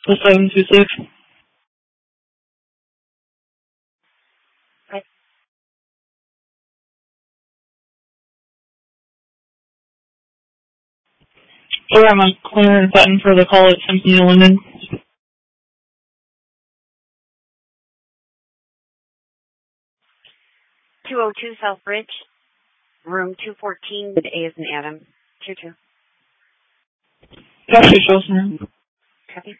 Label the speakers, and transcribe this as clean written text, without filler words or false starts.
Speaker 1: The 726.
Speaker 2: Okay.
Speaker 1: Sorry, I'm on clearance button for the call at Symphony London.
Speaker 2: 202 South Ridge, room 214, with A as in Adam. 22.
Speaker 1: That's your chosen room.
Speaker 2: Copy.